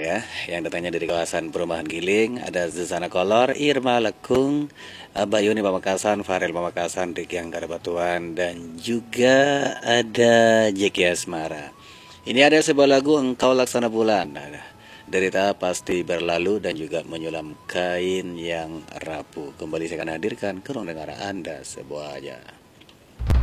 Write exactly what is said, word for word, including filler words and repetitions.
ya, yang datangnya dari kawasan Perumahan Giling. Ada Zuzana Kolor, Irma Lekung, Bayuni Pamekasan, Farel Pamekasan, Riki Anggara Batuan, dan juga ada Jeki Asmara. Ini ada sebuah lagu Engkau Laksana Bulan. Nah, derita pasti berlalu dan juga menyulam kain yang rapuh. Kembali saya akan hadirkan ke ruang dengar Anda sebuah aja.